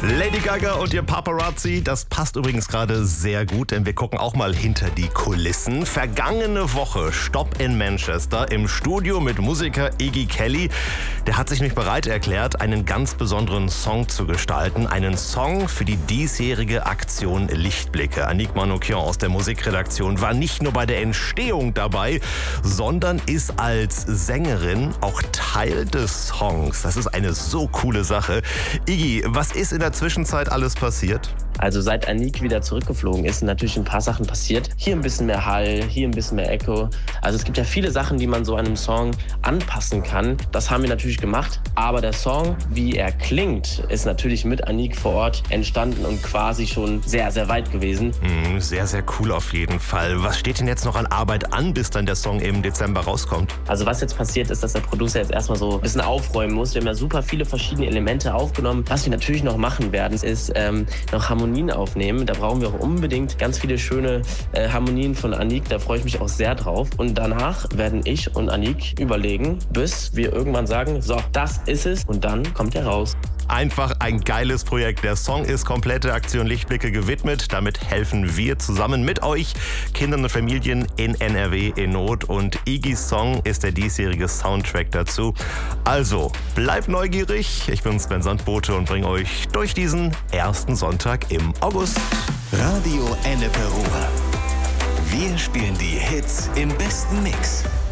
Lady Gaga und ihr Paparazzi, das passt übrigens gerade sehr gut, denn wir gucken auch mal hinter die Kulissen. Vergangene Woche Stopp in Manchester im Studio mit Musiker Iggy Kelly. Der hat sich nicht bereit erklärt, einen ganz besonderen Song zu gestalten. Einen Song für die diesjährige Aktion Lichtblicke. Annick Manoukian aus der Musikredaktion war nicht nur bei der Entstehung dabei, sondern ist als Sängerin auch Teil des Songs. Das ist eine so coole Sache. Iggy, was ist in der Zwischenzeit alles passiert? Also seit Annick wieder zurückgeflogen ist, sind natürlich ein paar Sachen passiert. Hier ein bisschen mehr Hall, hier ein bisschen mehr Echo. Also es gibt ja viele Sachen, die man so einem Song anpassen kann. Das haben wir natürlich gemacht. Aber der Song, wie er klingt, ist natürlich mit Annick vor Ort entstanden und quasi schon sehr, sehr weit gewesen. Sehr, sehr cool auf jeden Fall. Was steht denn jetzt noch an Arbeit an, bis dann der Song im Dezember rauskommt? Also was jetzt passiert ist, dass der Producer jetzt erstmal so ein bisschen aufräumen muss. Wir haben ja super viele verschiedene Elemente aufgenommen. Was wir natürlich noch machen werden, ist noch Harmonien aufnehmen. Da brauchen wir auch unbedingt ganz viele schöne Harmonien von Annick. Da freue ich mich auch sehr drauf. Und danach werden ich und Annick überlegen, bis wir irgendwann sagen, so, das ist es. Und dann kommt er raus. Einfach ein geiles Projekt. Der Song ist komplette Aktion Lichtblicke gewidmet. Damit helfen wir zusammen mit euch Kindern und Familien in NRW in Not. Und Iggys Song ist der diesjährige Soundtrack dazu. Also, bleibt neugierig. Ich bin Sven Sandbote und bringe euch durch diesen ersten Sonntag im August. Radio Ennepe Ruhr. Wir spielen die Hits im besten Mix.